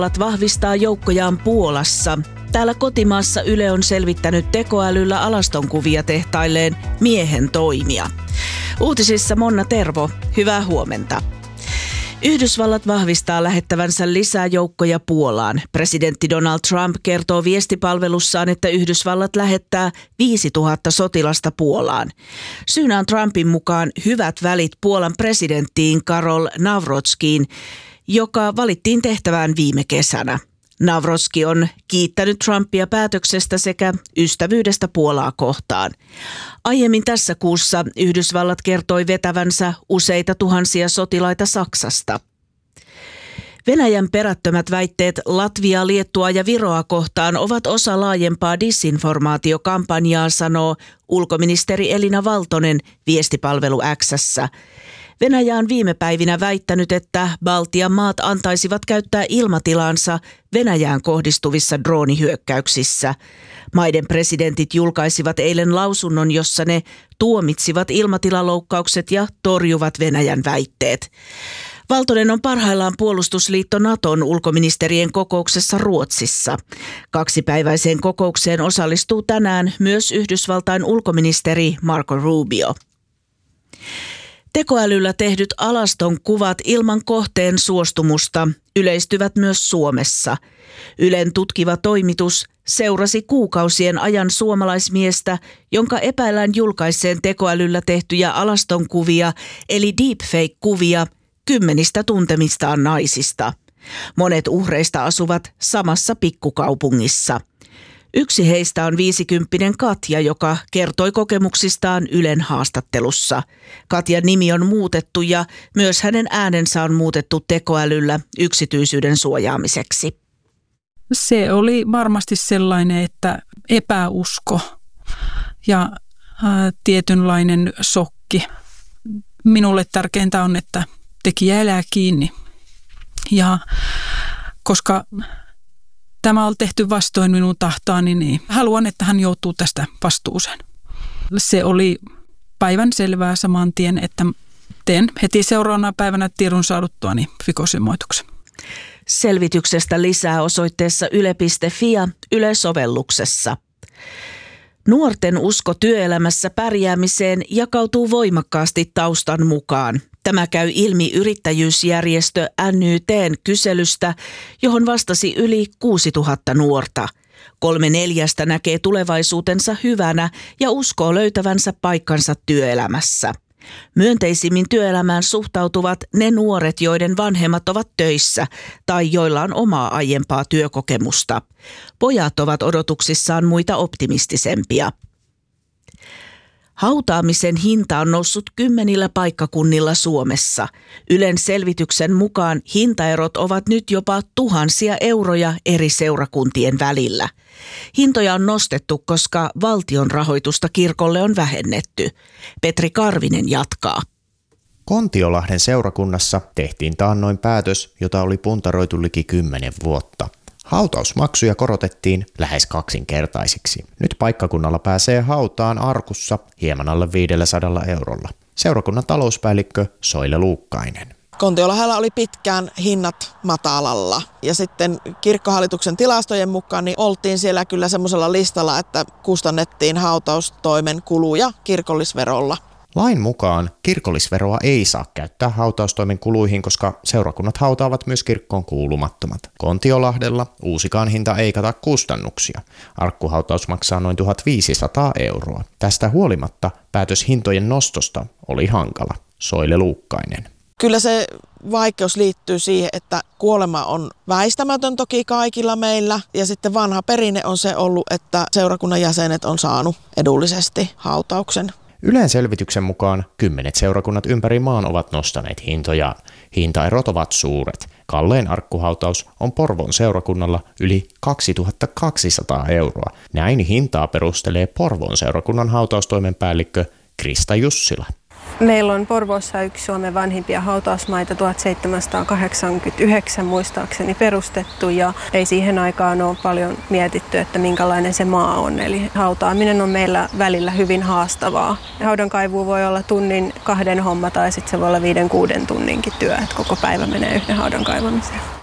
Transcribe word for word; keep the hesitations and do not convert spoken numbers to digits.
Vahvistaa joukkojaan Puolassa. Täällä kotimaassa Yle on selvittänyt tekoälyllä alastonkuvia tehtailleen miehen toimia. Uutisissa Monna Tervo, hyvää huomenta. Yhdysvallat vahvistaa lähettävänsä lisää joukkoja Puolaan. Presidentti Donald Trump kertoo viestipalvelussaan, että Yhdysvallat lähettää viisituhatta sotilasta Puolaan. Syynä on Trumpin mukaan hyvät välit Puolan presidenttiin Karol Nawrockiin, joka valittiin tehtävään viime kesänä. Nawrocki on kiittänyt Trumpia päätöksestä sekä ystävyydestä Puolaa kohtaan. Aiemmin tässä kuussa Yhdysvallat kertoi vetävänsä useita tuhansia sotilaita Saksasta. Venäjän perättömät väitteet Latviaa, Liettua ja Viroa kohtaan ovat osa laajempaa disinformaatiokampanjaa, sanoo ulkoministeri Elina Valtonen viestipalvelu X:ssä. Venäjä on viime päivinä väittänyt, että Baltian maat antaisivat käyttää ilmatilaansa Venäjään kohdistuvissa droonihyökkäyksissä. Maiden presidentit julkaisivat eilen lausunnon, jossa ne tuomitsivat ilmatilaloukkaukset ja torjuvat Venäjän väitteet. Valtonen on parhaillaan puolustusliitto Naton ulkoministerien kokouksessa Ruotsissa. Kaksipäiväiseen kokoukseen osallistuu tänään myös Yhdysvaltain ulkoministeri Marco Rubio. Tekoälyllä tehdyt alaston kuvat ilman kohteen suostumusta yleistyvät myös Suomessa. Ylen tutkiva toimitus seurasi kuukausien ajan suomalaismiestä, jonka epäillään julkaisseen tekoälyllä tehtyjä alaston kuvia eli deepfake-kuvia kymmenistä tuntemistaan naisista. Monet uhreista asuvat samassa pikkukaupungissa. Yksi heistä on viisikymppinen Katja, joka kertoi kokemuksistaan Ylen haastattelussa. Katjan nimi on muutettu ja myös hänen äänensä on muutettu tekoälyllä yksityisyyden suojaamiseksi. Se oli varmasti sellainen, että epäusko ja ää, tietynlainen shokki. Minulle tärkeintä on, että tekijä elää kiinni. Ja koska tämä on tehty vastoin minun tahtoani, niin haluan, että hän joutuu tästä vastuuseen. Se oli päivän selvää saman tien, että teen heti seuraavana päivänä tiedon saaduttuani rikosilmoituksen. Selvityksestä lisää osoitteessa yle piste fi ja Yle-sovelluksessa. Nuorten usko työelämässä pärjäämiseen jakautuu voimakkaasti taustan mukaan. Tämä käy ilmi yrittäjyysjärjestö N Y T:n kyselystä, johon vastasi yli kuusituhatta nuorta. Kolme neljästä näkee tulevaisuutensa hyvänä ja uskoo löytävänsä paikkansa työelämässä. Myönteisimmin työelämään suhtautuvat ne nuoret, joiden vanhemmat ovat töissä tai joilla on omaa aiempaa työkokemusta. Pojat ovat odotuksissaan muita optimistisempia. Hautaamisen hinta on noussut kymmenillä paikkakunnilla Suomessa. Ylen selvityksen mukaan hintaerot ovat nyt jopa tuhansia euroja eri seurakuntien välillä. Hintoja on nostettu, koska valtion rahoitusta kirkolle on vähennetty. Petri Karvinen jatkaa. Kontiolahden seurakunnassa tehtiin taannoin päätös, jota oli puntaroitu liki kymmenen vuotta. Hautausmaksuja korotettiin lähes kaksinkertaisiksi. Nyt paikkakunnalla pääsee hautaan arkussa hieman alle viisisataa eurolla. Seurakunnan talouspäällikkö Soile Luukkainen. Kontiolahdella oli pitkään hinnat matalalla ja sitten kirkkohallituksen tilastojen mukaan niin oltiin siellä kyllä semmoisella listalla, että kustannettiin hautaustoimen kuluja kirkollisverolla. Lain mukaan kirkollisveroa ei saa käyttää hautaustoimen kuluihin, koska seurakunnat hautaavat myös kirkkoon kuulumattomat. Kontiolahdella uusikaan hinta ei kata kustannuksia. Arkkuhautaus maksaa noin tuhatviisisataa euroa. Tästä huolimatta päätös hintojen nostosta oli hankala. Soile Luukkainen. Kyllä se vaikeus liittyy siihen, että kuolema on väistämätön toki kaikilla meillä. Ja sitten vanha perinne on se ollut, että seurakunnan jäsenet on saanut edullisesti hautauksen. Ylen selvityksen mukaan kymmenet seurakunnat ympäri maan ovat nostaneet hintojaan. Hintaerot ovat suuret. Kallein arkkuhautaus on Porvoon seurakunnalla yli kaksituhattakaksisataa euroa. Näin hintaa perustelee Porvoon seurakunnan hautaustoimen päällikkö Krista Jussila. Meillä on Porvoossa yksi Suomen vanhimpia hautausmaita, tuhatseitsemänsataakahdeksankymmentäyhdeksän muistaakseni perustettu, ja ei siihen aikaan ole paljon mietitty, että minkälainen se maa on. Eli hautaaminen on meillä välillä hyvin haastavaa. Haudankaivu voi olla tunnin kahden homma tai sitten se voi olla viiden kuuden tunninkin työ, että koko päivä menee yhden haudan kaivamiseen.